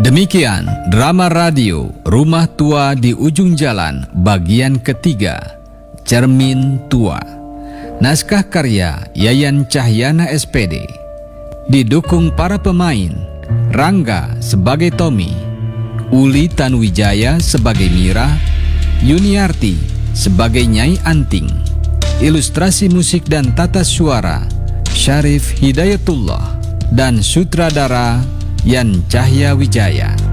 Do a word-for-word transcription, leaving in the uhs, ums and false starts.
Demikian drama radio Rumah Tua di Ujung Jalan bagian ketiga, Cermin Tua. Naskah karya Yayan Cahyana S P D. Didukung para pemain: Rangga sebagai Tommy, Uli Tanuwijaya sebagai Mira, Yuniarti sebagai Nyai Anting. Ilustrasi musik dan tata suara Syarif Hidayatullah, dan sutradara Yan Cahya Wijaya.